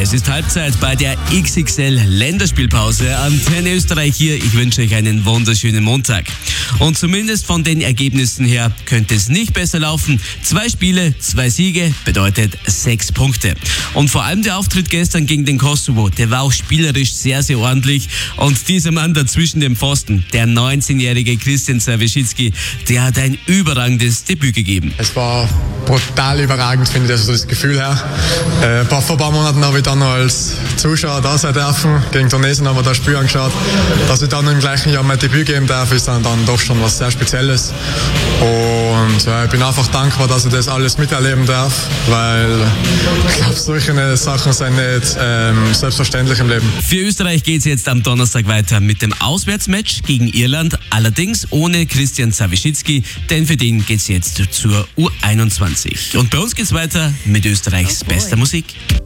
Es ist Halbzeit bei der XXL Länderspielpause. Antenne Österreich hier. Ich wünsche euch einen wunderschönen Montag. Und zumindest von den Ergebnissen her könnte es nicht besser laufen. 2 Spiele, 2 Siege bedeutet 6 Punkte. Und vor allem der Auftritt gestern gegen den Kosovo, der war auch spielerisch sehr, sehr ordentlich. Und dieser Mann da zwischen dem Pfosten, der 19-jährige Christian Savischicki, der hat ein überragendes Debüt gegeben. Es war brutal überragend, finde ich, also das Gefühl her. Vor ein paar Monaten habe ich dann noch als Zuschauer da sein dürfen. Gegen Tunesien haben wir das Spiel angeschaut. Dass ich dann im gleichen Jahr mein Debüt geben darf, ist dann doch schon was sehr Spezielles. Und ich bin einfach dankbar, dass ich das alles miterleben darf, weil ich glaube, solche Sachen sind nicht selbstverständlich im Leben. Für Österreich geht es jetzt am Donnerstag weiter mit dem Auswärtsmatch gegen Irland, allerdings ohne Christian Savischicki, denn für den geht es jetzt zur U21. Und bei uns geht es weiter mit Österreichs bester Musik.